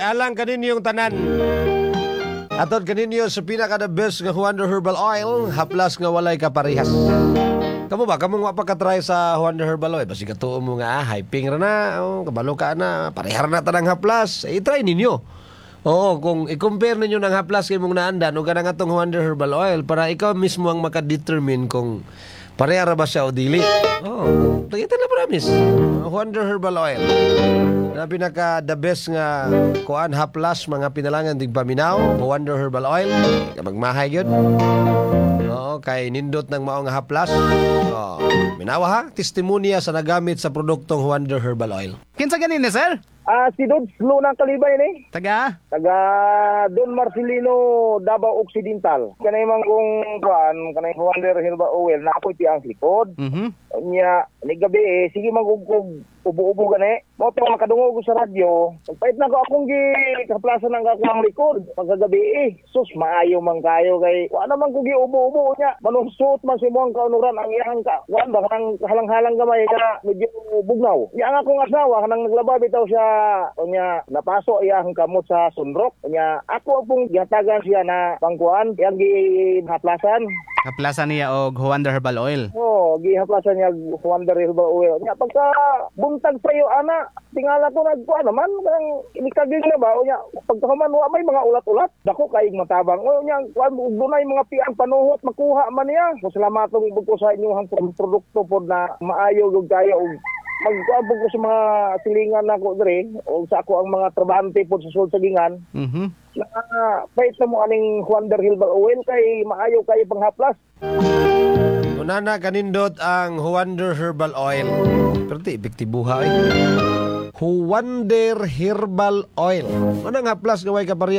alang kaninyong tanan. Atod kaninyo sa pinaka the best nga Wonder Herbal Oil, haplas nga walay kaparehas. Kamu ba? Kamu nga pagka-try sa Wonder Herbal Oil. Basi katuo mo nga, hyping ra na, kabalo ka na, parehar na tanang haplas. I-try ninyo. Oo, kung i-compare ninyo ng haplas kay mong naandan o ganang atong Wonder Herbal Oil para ikaw mismo ang makadetermine kung parehara ba siya o dili. Oo, nakita na promise. Wonder Herbal Oil. Na pinaka the best nga kuan haplas mga pinalangan dig paminaw, Wonder Herbal Oil. Magmahay gyud. Oo, kay nindot ng mao nga haplas. Oo, minawa ha, testimonya sa nagamit sa produktong Wonder Herbal Oil. Kinsa ganin ni sir? Si Dudes Luna Kalibay ni. Taga? Taga Don Marcelino, Davao Occidental. Kanay man kung kuan, kanay Wonder Herbal Oil na ako'y tiyang likod. Nya, ni gabi sige magugog ubo-ubo gani. Mo to makadungog ko sa radyo. Pagpait na ko akong kaplasan ng akong likod pagkagabi sus maayo man kayo kay wa naman ko ubo-ubo nya. Manusot man si mo ang kaunuran ang iyang ka. Wa ba kanang halang-halang gamay ka medyo bugnaw. Nya ang akong asawa kanang naglaba bitaw siya nya napaso iyang kamot sa sunrok. Nya ako pong gihatagan siya na pangkuan iyang gihaplasan. Kaplasan niya og Wonder Herbal Oil. Gihaplasan niya Wonder Herbal Oil. Nya pagka buntag sa iyo ana, tingala ko nagkuan naman kang inikagig na ba o nya pagkahuman wa may mga ulat-ulat. Dako kay matabang. O nya kuan dunay mga piang panuhot makuha man niya. Salamatong ko sa inyong produkto pod na maayo gud kayo og magkuabog ko sa mga silingan nako dire o sa ako ang mga trabahante pod sa sulsagingan. Pait na mo aning Wonder Herbal Oil kay maayo kayo panghaplas. Unana kanindot ang Wonder Herbal Oil. Pero di epektibuha eh. Wonder Herbal Oil. Anong haplas gaway ka